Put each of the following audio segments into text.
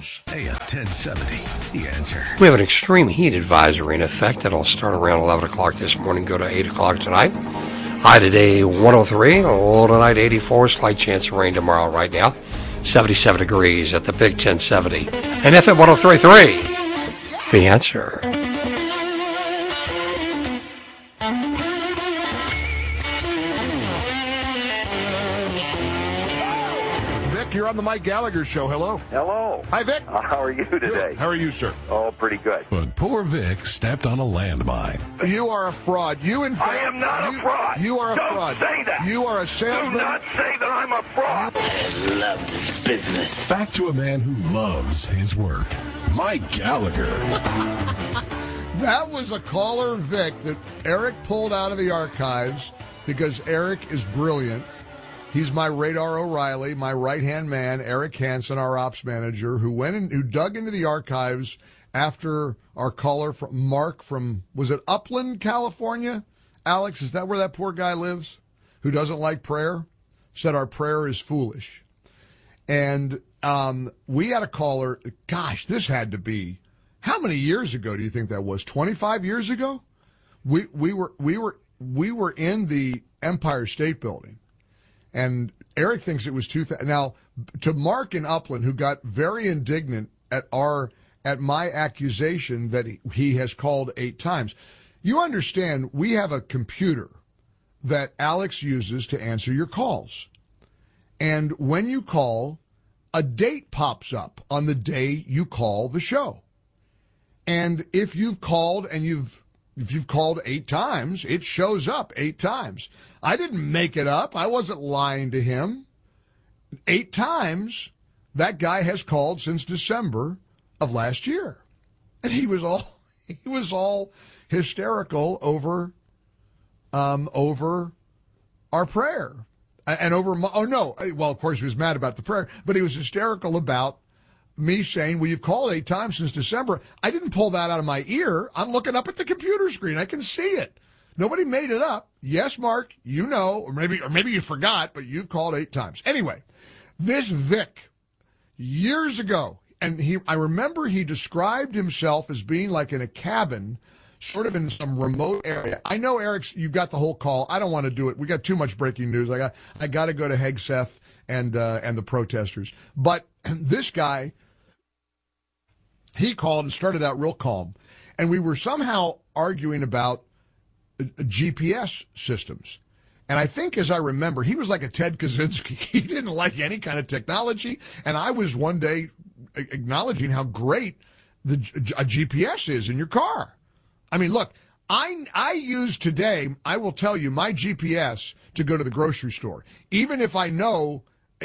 news. AM 1070, The Answer. We have an extreme heat advisory in effect that'll start around 11 o'clock this morning, go to 8 o'clock tonight. High today 103, low tonight 84, slight chance of rain tomorrow right now. 77 degrees at the Big 1070. And FM 103.3, The Answer. You're on the Mike Gallagher Show. Hello. Hello. Hi, Vic. How are you today? Good. How are you, sir? Oh, pretty good. But poor Vic stepped on a landmine. You are a fraud. You, in fact, I am not a fraud. You are a fraud. Don't say that. You are a salesman. Do not say that I'm a fraud. I love this business. Back to a man who loves his work, Mike Gallagher. That was a caller, Vic, that Eric pulled out of the archives because Eric is brilliant. He's my Radar O'Reilly, my right-hand man, Eric Hansen, our ops manager, who dug into the archives after our caller from Mark from, was it Upland, California? Alex, is that where that poor guy lives? Who doesn't like prayer? Said our prayer is foolish. And we had a caller, gosh, this had to be, how many years ago do you think that was? 25 years ago? We were in the Empire State Building. And Eric thinks it was 2000. Now, to Mark in Upland, who got very indignant at my accusation that he has called 8 times, you understand we have a computer that Alex uses to answer your calls. And when you call, a date pops up on the day you call the show. And if you've called and if you've called 8 times, it shows up 8 times. I didn't make it up. I wasn't lying to him. 8 times that guy has called since December of last year. And he was all hysterical over our prayer. And of course he was mad about the prayer, but he was hysterical about me saying, well, you've called 8 times since December. I didn't pull that out of my ear. I'm looking up at the computer screen. I can see it. Nobody made it up. Yes, Mark, you know, or maybe you forgot, but you've called 8 times. Anyway, this Vic, years ago, and I remember he described himself as being like in a cabin, sort of in some remote area. I know, Eric, you've got the whole call. I don't want to do it. We got too much breaking news. I got to go to Hegseth and the protesters. But this guy, he called and started out real calm. And we were somehow arguing about GPS systems. And I think, as I remember, he was like a Ted Kaczynski. He didn't like any kind of technology. And I was one day acknowledging how great a GPS is in your car. I mean, look, I use today, I will tell you, my GPS to go to the grocery store. Even if I know,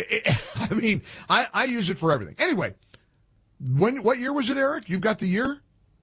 I use it for everything. Anyway, what year was it, Eric? You've got the year?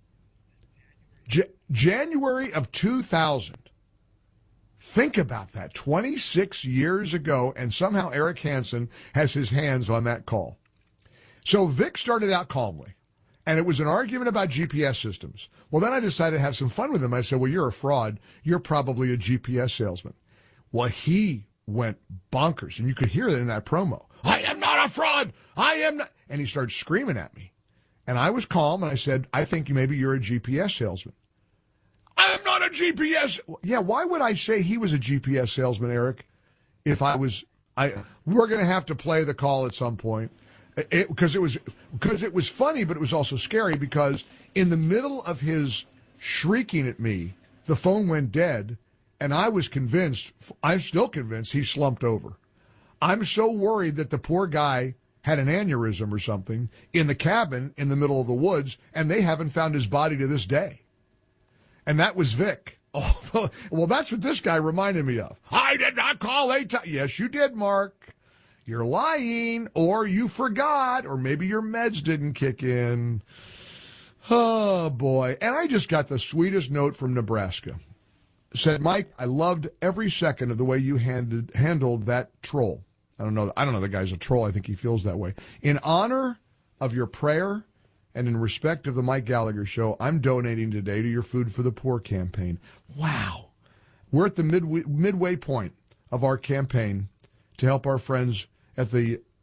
January of 2000. Think about that. 26 years ago, and somehow Eric Hansen has his hands on that call. So Vic started out calmly, and it was an argument about GPS systems. Well, then I decided to have some fun with him. I said, well, you're a fraud. You're probably a GPS salesman. Well, he went bonkers, and you could hear that in that promo. I am not a fraud. I am not. And he started screaming at me. And I was calm, and I said, I think maybe you're a GPS salesman. I am not a GPS. Yeah, why would I say he was a GPS salesman, Eric, if I was? We're going to have to play the call at some point. Because it was funny, but it was also scary because in the middle of his shrieking at me, the phone went dead, and I was convinced, I'm still convinced, he slumped over. I'm so worried that the poor guy had an aneurysm or something in the cabin in the middle of the woods, and they haven't found his body to this day. And that was Vic. Oh, well, that's what this guy reminded me of. I did not call 8 times. Yes, you did, Mark. You're lying, or you forgot, or maybe your meds didn't kick in. Oh, boy. And I just got the sweetest note from Nebraska. It said, Mike, I loved every second of the way you handled that troll. I don't know the guy's a troll. I think he feels that way. In honor of your prayer and in respect of the Mike Gallagher Show, I'm donating today to your Food for the Poor campaign. Wow. We're at the midway point of our campaign to help our friends at the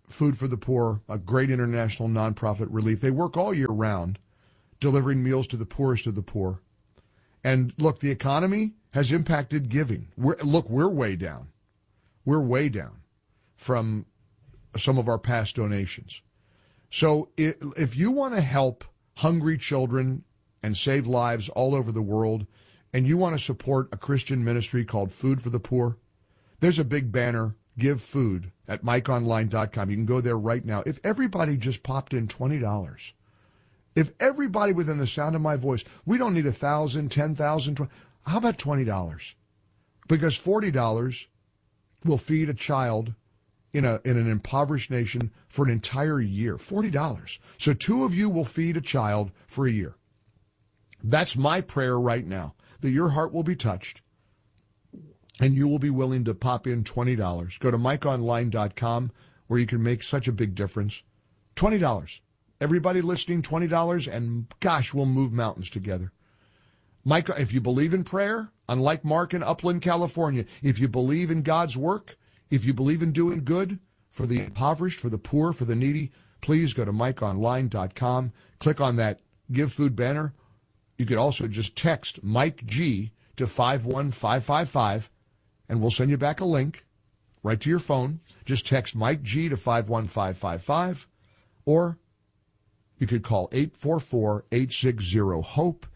Food for the Poor, a great international nonprofit relief. They work all year round, delivering meals to the poorest of the poor. And look, the economy has impacted giving. We're way down. We're way down from some of our past donations. So if you want to help hungry children and save lives all over the world, and you want to support a Christian ministry called Food for the Poor, there's a big banner, Give Food, at MikeOnline.com. You can go there right now. If everybody just popped in $20, if everybody within the sound of my voice, we don't need 1,000, 10,000, 20, how about $20? Because $40 will feed a child in an impoverished nation for an entire year. $40. So 2 of you will feed a child for a year. That's my prayer right now, that your heart will be touched and you will be willing to pop in $20. Go to MikeOnline.com where you can make such a big difference. $20. Everybody listening, $20, and gosh, we'll move mountains together. Mike, if you believe in prayer, unlike Mark in Upland, California, if you believe in God's work, if you believe in doing good for the impoverished, for the poor, for the needy, please go to MikeOnline.com. Click on that Give Food banner. You could also just text Mike G to 51555, and we'll send you back a link right to your phone. Just text Mike G to 51555, or you could call 844-860-HOPE,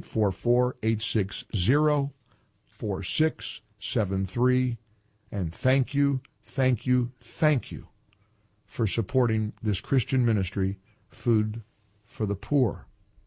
844-860-4673. And thank you, thank you, thank you for supporting this Christian ministry, Food for the Poor.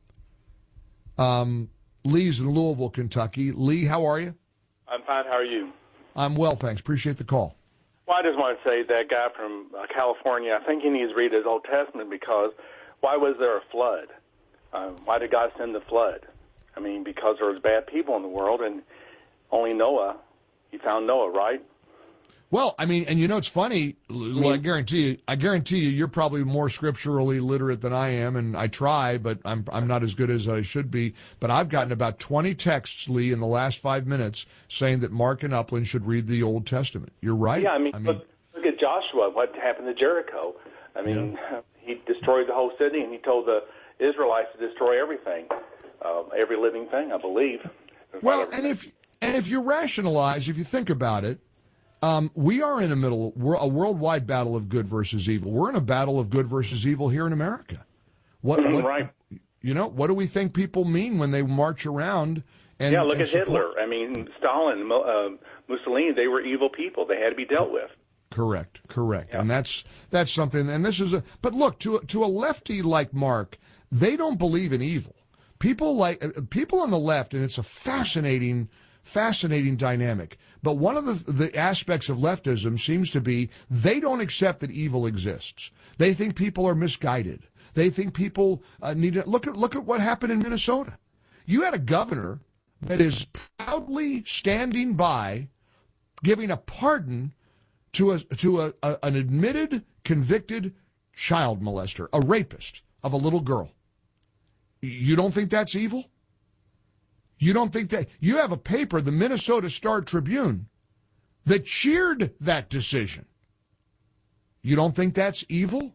Lee's in Louisville, Kentucky. Lee, how are you? I'm fine. How are you? I'm well, thanks. Appreciate the call. Well, I just want to say that guy from California, I think he needs to read his Old Testament, because why was there a flood? Why did God send the flood? I mean, because there was bad people in the world, and only Noah, he found Noah, right? Well, I mean, and you know, it's funny. I guarantee you, you're probably more scripturally literate than I am, and I try, but I'm not as good as I should be. But I've gotten about 20 texts, Lee, in the last 5 minutes saying that Mark and Upland should read the Old Testament. You're right. Yeah, I mean look at Joshua, what happened to Jericho. I mean, he destroyed the whole city, and he told the Israelites to destroy everything, every living thing, I believe. Well, and if you rationalize, if you think about it, we are in a worldwide battle of good versus evil. We're in a battle of good versus evil here in America. Right. You know, what do we think people mean when they march around? And look at Hitler. I mean, Stalin, Mussolini, they were evil people. They had to be dealt with. Correct. Yeah. And that's something. And this is but look, to a lefty like Mark, they don't believe in evil. People on the left, and it's a fascinating dynamic. But one of the aspects of leftism seems to be they don't accept that evil exists. They think people are misguided. They think people need to look at what happened in Minnesota. You had a governor that is proudly standing by, giving a pardon to an admitted, convicted child molester, a rapist of a little girl. You don't think that's evil? You don't think that? You have a paper, the Minnesota Star-Tribune, that cheered that decision. You don't think that's evil?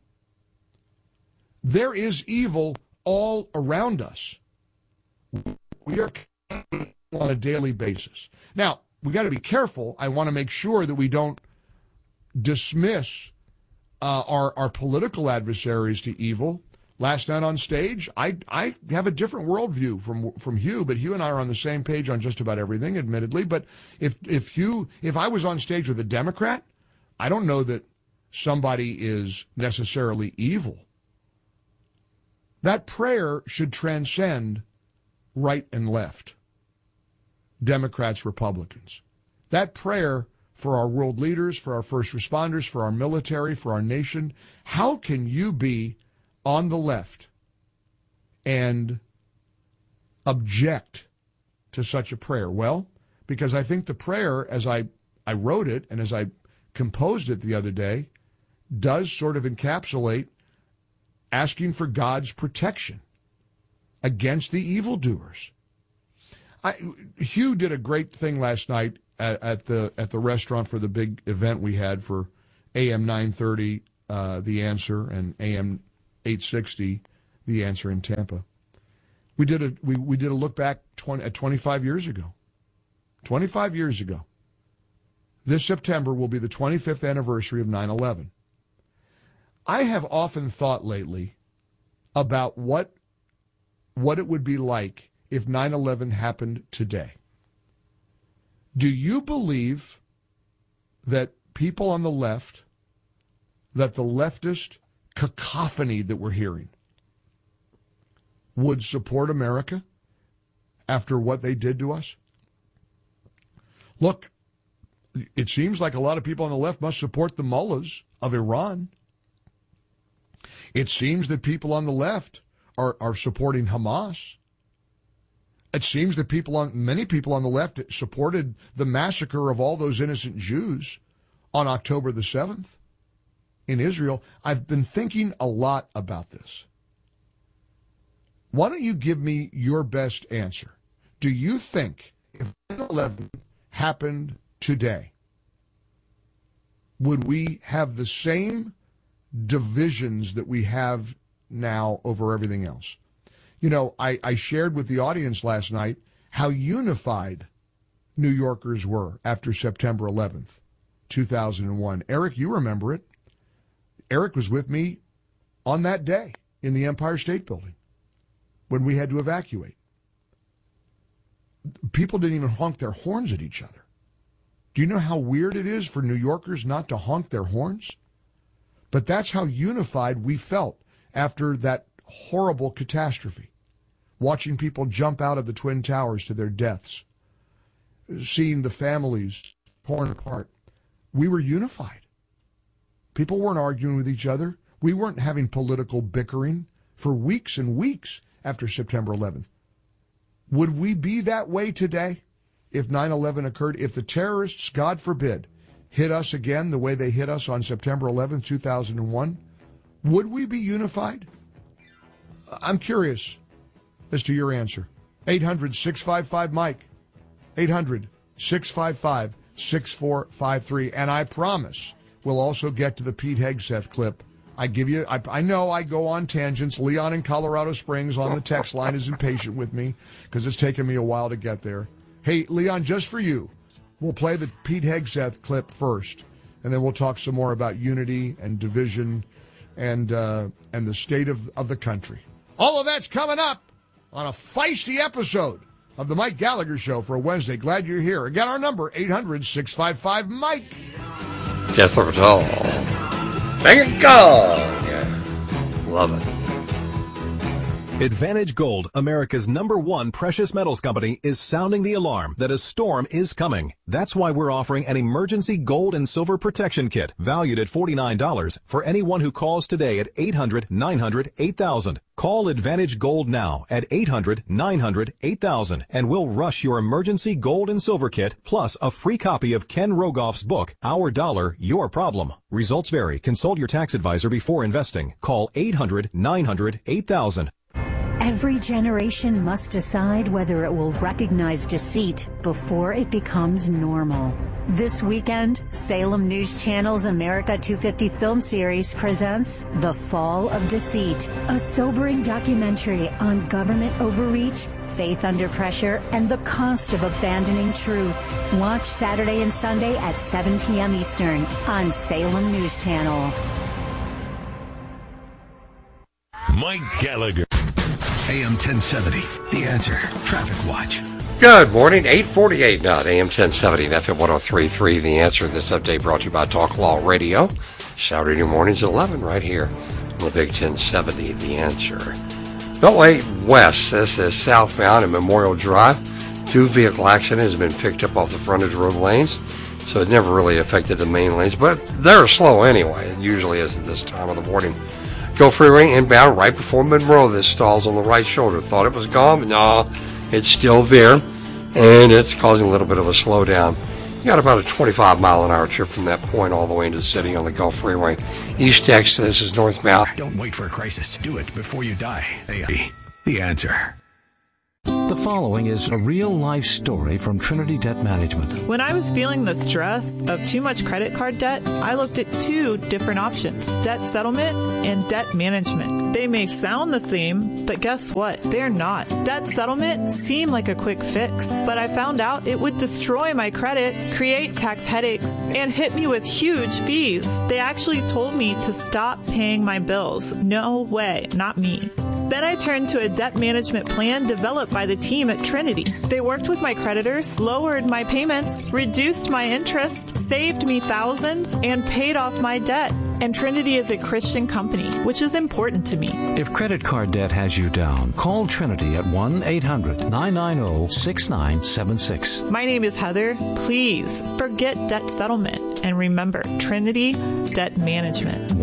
There is evil all around us. We are on a daily basis. Now, we got to be careful. I want to make sure that we don't dismiss our political adversaries to evil. Last night on stage, I have a different worldview from Hugh, but Hugh and I are on the same page on just about everything, admittedly. But if I was on stage with a Democrat, I don't know that somebody is necessarily evil. That prayer should transcend right and left, Democrats, Republicans. That prayer for our world leaders, for our first responders, for our military, for our nation. How can you be on the left and object to such a prayer? Well, because I think the prayer, as I wrote it and as I composed it the other day, does sort of encapsulate asking for God's protection against the evildoers. Hugh did a great thing last night at the restaurant for the big event we had for AM 930 The Answer and AM 860, The Answer in Tampa. We did a look back at 25 years ago. 25 years ago. This September will be the 25th anniversary of 9/11. I have often thought lately about what it would be like if 9/11 happened today. Do you believe that people on the left, that the leftist cacophony that we're hearing, would support America after what they did to us? Look, it seems like a lot of people on the left must support the mullahs of Iran. It seems that people on the left are supporting Hamas. It seems that many people on the left supported the massacre of all those innocent Jews on October the 7th in Israel. I've been thinking a lot about this. Why don't you give me your best answer? Do you think if 9/11 happened today, would we have the same divisions that we have now over everything else? You know, I shared with the audience last night how unified New Yorkers were after September 11th, 2001. Eric, you remember it. Eric was with me on that day in the Empire State Building when we had to evacuate. People didn't even honk their horns at each other. Do you know how weird it is for New Yorkers not to honk their horns? But that's how unified we felt after that horrible catastrophe. Watching people jump out of the Twin Towers to their deaths. Seeing the families torn apart. We were unified. People weren't arguing with each other. We weren't having political bickering for weeks and weeks after September 11th. Would we be that way today if 9/11 occurred? If the terrorists, God forbid, hit us again the way they hit us on September 11th, 2001, would we be unified? I'm curious as to your answer. 800-655-MIKE. 800-655-6453. And I promise we'll also get to the Pete Hegseth clip. I know I go on tangents. Leon in Colorado Springs on the text line is impatient with me because it's taken me a while to get there. Hey, Leon, just for you, we'll play the Pete Hegseth clip first, and then we'll talk some more about unity and division and the state of the country. All of that's coming up on a feisty episode of the Mike Gallagher Show for a Wednesday. Glad you're here. Again, our number, 800-655-MIKE. Just look at all. Bang it, go! Yeah. Love it. Advantage Gold, America's #1 precious metals company, is sounding the alarm that a storm is coming. That's why we're offering an emergency gold and silver protection kit valued at $49 for anyone who calls today at 800-900-8000. Call Advantage Gold now at 800-900-8000 and we'll rush your emergency gold and silver kit plus a free copy of Ken Rogoff's book, Our Dollar, Your Problem. Results vary. Consult your tax advisor before investing. Call 800-900-8000. Every generation must decide whether it will recognize deceit before it becomes normal. This weekend, Salem News Channel's America 250 film series presents The Fall of Deceit, a sobering documentary on government overreach, faith under pressure, and the cost of abandoning truth. Watch Saturday and Sunday at 7 p.m. Eastern on Salem News Channel. Mike Gallagher. AM 1070, The Answer, Traffic Watch. Good morning, 8:48 now at AM 1070 and FM 103.3. The Answer. This update brought to you by Talk Law Radio. Saturday mornings at 11 right here on the Big 1070, The Answer. Beltway West, this is southbound at Memorial Drive. 2 vehicle accident has been picked up off the frontage road lanes, so it never really affected the main lanes, but they're slow anyway. It usually is at this time of the morning. Go freeway inbound right before Monroe. This stalls on the right shoulder. Thought it was gone, but no, it's still there, and it's causing a little bit of a slowdown. You got about a 25-mile-an-hour trip from that point all the way into the city on the Gulf Freeway. East Texas, this is northbound. Don't wait for a crisis. Do it before you die. The Answer. The following is a real-life story from Trinity Debt Management. When I was feeling the stress of too much credit card debt, I looked at two different options, debt settlement and debt management. They may sound the same, but guess what? They're not. Debt settlement seemed like a quick fix, but I found out it would destroy my credit, create tax headaches, and hit me with huge fees. They actually told me to stop paying my bills. No way, not me. Then I turned to a debt management plan developed by the team at Trinity. They worked with my creditors, lowered my payments, reduced my interest, saved me thousands, and paid off my debt. And Trinity is a Christian company, which is important to me. If credit card debt has you down, call Trinity at 1-800-990-6976. My name is Heather. Please forget debt settlement and remember Trinity Debt Management.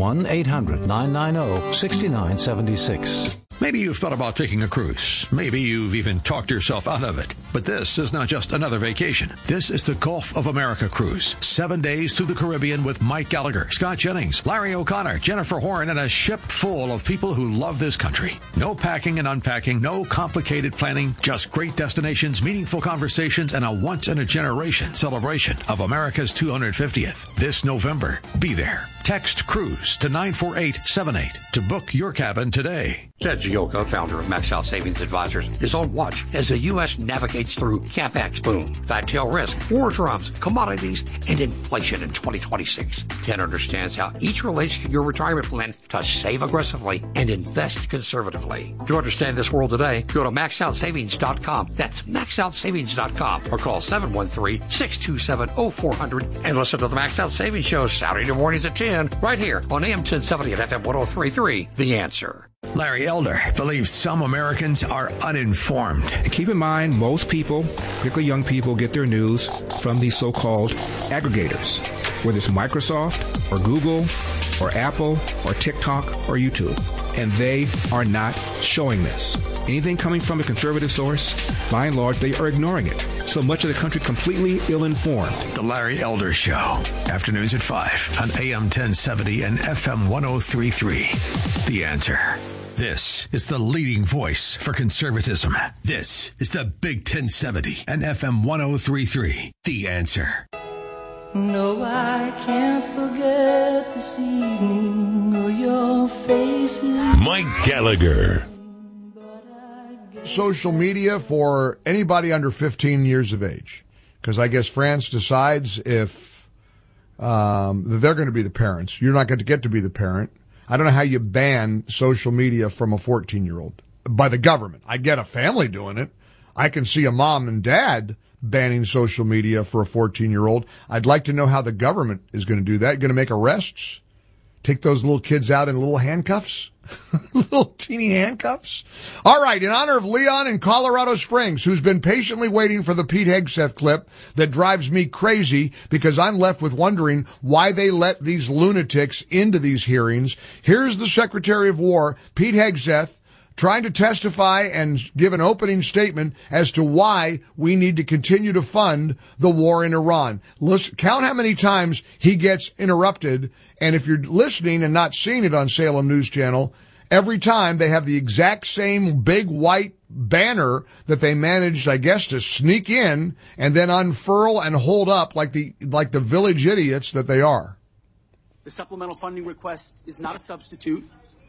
1-800-990-6976. Maybe you've thought about taking a cruise. Maybe you've even talked yourself out of it. But this is not just another vacation. This is the Gulf of America cruise. 7 days through the Caribbean with Mike Gallagher, Scott Jennings, Larry O'Connor, Jennifer Horn, and a ship full of people who love this country. No packing and unpacking, no complicated planning, just great destinations, meaningful conversations, and a once-in-a-generation celebration of America's 250th. This November, be there. Text CRUISE to 94878 to book your cabin today. Ted Gioka, founder of Max Out Savings Advisors, is on watch as the U.S. navigates through CapEx boom, fat tail risk, war drums, commodities, and inflation in 2026. Ted understands how each relates to your retirement plan to save aggressively and invest conservatively. To understand this world today, go to MaxOutSavings.com. That's MaxOutSavings.com or call 713-627-0400 and listen to the Max Out Savings Show Saturday mornings at 10 right here on AM 1070 and FM 103.3. The Answer. Larry Elder believes some Americans are uninformed. Keep in mind, most people, particularly young people, get their news from these so-called aggregators, whether it's Microsoft or Google or Apple or TikTok or YouTube. And they are not showing this. Anything coming from a conservative source, by and large, they are ignoring it. So much of the country completely ill-informed. The Larry Elder Show. Afternoons at 5 on AM 1070 and FM 103.3. The Answer. This is the leading voice for conservatism. This is the Big 1070 and FM 103.3. The Answer. No, I can't forget this evening or your faces. Mike Gallagher. Social media for anybody under 15 years of age. Because I guess France decides if they're going to be the parents. You're not going to get to be the parent. I don't know how you ban social media from a 14-year-old by the government. I get a family doing it. I can see a mom and dad banning social media for a 14-year-old. I'd like to know how the government is going to do that. Going to make arrests? Take those little kids out in little handcuffs? Little teeny handcuffs? All right, in honor of Leon in Colorado Springs, who's been patiently waiting for the Pete Hegseth clip that drives me crazy because I'm left with wondering why they let these lunatics into these hearings. Here's the Secretary of War, Pete Hegseth, trying to testify and give an opening statement as to why we need to continue to fund the war in Iran. Listen, count how many times he gets interrupted, and if you're listening and not seeing it on Salem News Channel, every time they have the exact same big white banner that they managed, I guess, to sneak in and then unfurl and hold up like the village idiots that they are. The supplemental funding request is not a substitute.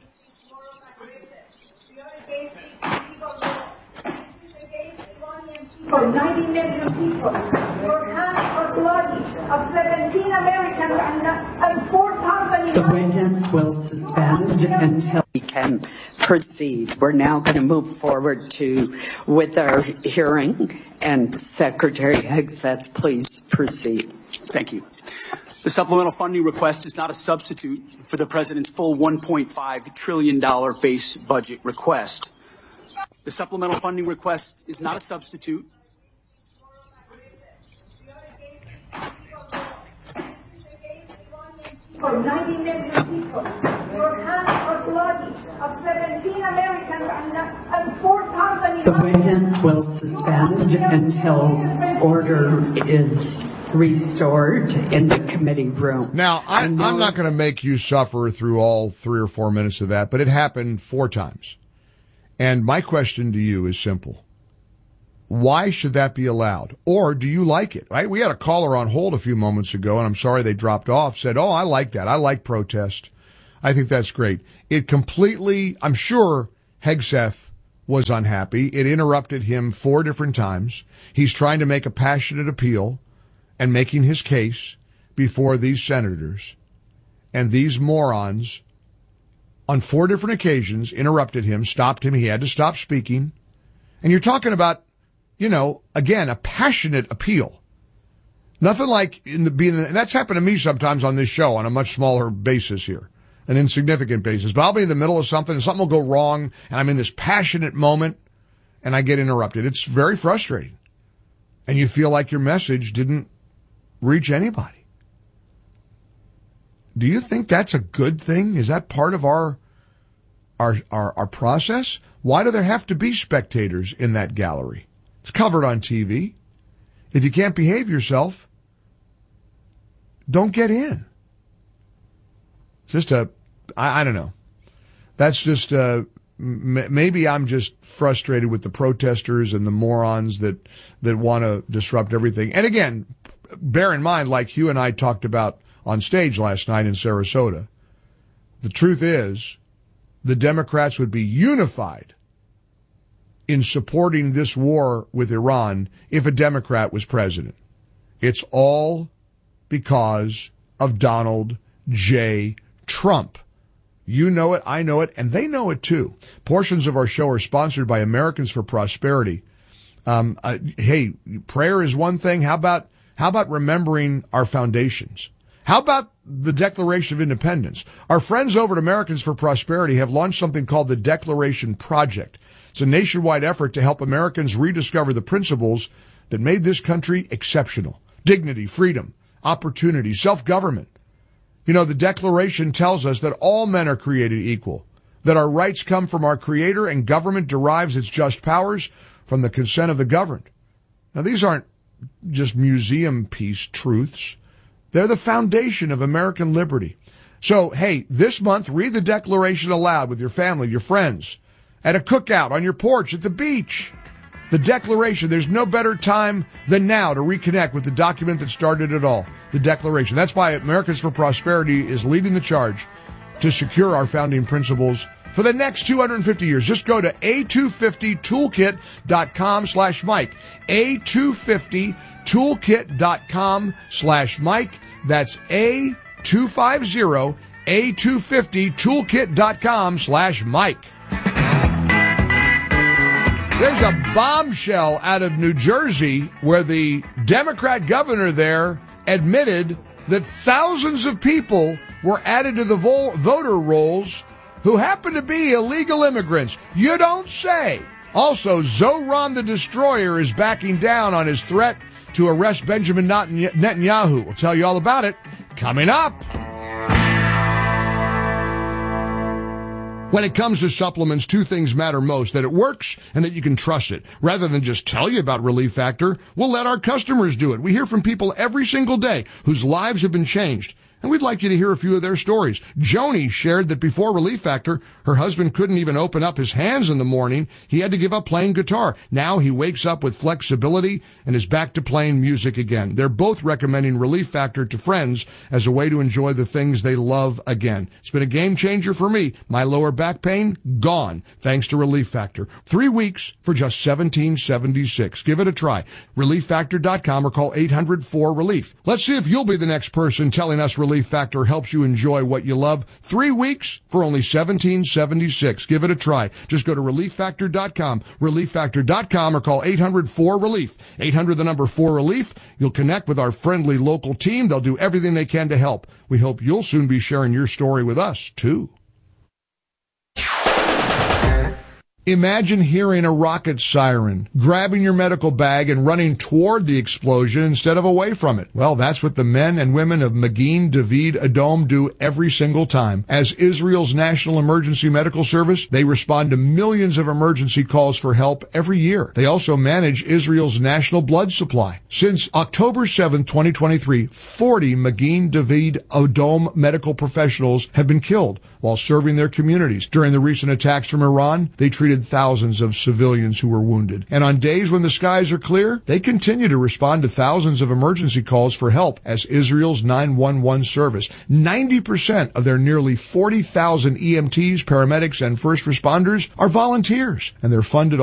For 90 million people, your hands are bloody of 17 Americans and 4,000. The witness will suspend until we can proceed. We're now going to move forward with our hearing, and Secretary Hegseth, please proceed. Thank you. The supplemental funding request is not a substitute for the President's full $1.5 trillion base budget request. The supplemental funding request is not a substitute. For 90 million people, your hands are bloody of 17 Americans and 4,000. The witness will suspend until order is restored in the committee room. Now, I'm not going to make you suffer through all 3 or 4 minutes of that, but it happened 4 times. And my question to you is simple. Why should that be allowed? Or do you like it, right? We had a caller on hold a few moments ago, and I'm sorry they dropped off, said, oh, I like that. I like protest. I think that's great. It completely, I'm sure Hegseth was unhappy. It interrupted him 4 different times. He's trying to make a passionate appeal and making his case before these senators. And these morons, on 4 different occasions, interrupted him, stopped him. He had to stop speaking. And you're talking about, again, a passionate appeal. Nothing like and that's happened to me sometimes on this show on a much smaller basis here, an insignificant basis. But I'll be in the middle of something and something will go wrong and I'm in this passionate moment and I get interrupted. It's very frustrating. And you feel like your message didn't reach anybody. Do you think that's a good thing? Is that part of our process? Why do there have to be spectators in that gallery? It's covered on TV. If you can't behave yourself, don't get in. It's just I don't know. That's just, maybe I'm just frustrated with the protesters and the morons that want to disrupt everything. And again, bear in mind, like Hugh and I talked about on stage last night in Sarasota, the truth is the Democrats would be unified in supporting this war with Iran if a Democrat was president. It's all because of Donald J. Trump. You know it, I know it, and they know it too. Portions of our show are sponsored by Americans for Prosperity. Hey, prayer is one thing. How about remembering our foundations? How about the Declaration of Independence? Our friends over at Americans for Prosperity have launched something called the Declaration Project. It's a nationwide effort to help Americans rediscover the principles that made this country exceptional. Dignity, freedom, opportunity, self-government. The Declaration tells us that all men are created equal, that our rights come from our Creator, and government derives its just powers from the consent of the governed. Now, these aren't just museum piece truths. They're the foundation of American liberty. So, hey, this month, read the Declaration aloud with your family, your friends, at a cookout, on your porch, at the beach. The Declaration, there's no better time than now to reconnect with the document that started it all, the Declaration. That's why Americans for Prosperity is leading the charge to secure our founding principles for the next 250 years. Just go to a250toolkit.com/Mike. a250toolkit.com/Mike. That's a250toolkit.com/Mike. There's a bombshell out of New Jersey where the Democrat governor there admitted that thousands of people were added to the voter rolls who happen to be illegal immigrants. You don't say. Also, Zoran the Destroyer is backing down on his threat to arrest Benjamin Netanyahu. We'll tell you all about it coming up. When it comes to supplements, 2 things matter most: that it works and that you can trust it. Rather than just tell you about Relief Factor, we'll let our customers do it. We hear from people every single day whose lives have been changed, and we'd like you to hear a few of their stories. Joni shared that before Relief Factor, her husband couldn't even open up his hands in the morning. He had to give up playing guitar. Now he wakes up with flexibility and is back to playing music again. They're both recommending Relief Factor to friends as a way to enjoy the things they love again. It's been a game changer for me. My lower back pain, gone, thanks to Relief Factor. 3 weeks for just $17.76. Give it a try. ReliefFactor.com or call 800-4RELIEF. Let's see if you'll be the next person telling us Relief Factor helps you enjoy what you love. 3 weeks for only $17.76. Give it a try. Just go to ReliefFactor.com, ReliefFactor.com, or call 800-4RELIEF. 800-4RELIEF. You'll connect with our friendly local team. They'll do everything they can to help. We hope you'll soon be sharing your story with us, too. Imagine hearing a rocket siren, grabbing your medical bag and running toward the explosion instead of away from it. Well, that's what the men and women of Magen David Adom do every single time. As Israel's National Emergency Medical Service, they respond to millions of emergency calls for help every year. They also manage Israel's national blood supply. Since October 7, 2023, 40 Magen David Adom medical professionals have been killed while serving their communities. During the recent attacks from Iran, they treated treated thousands of civilians who were wounded. And on days when the skies are clear, they continue to respond to thousands of emergency calls for help as Israel's 911 service. 90% of their nearly 40,000 EMTs, paramedics, and first responders are volunteers, and they're funded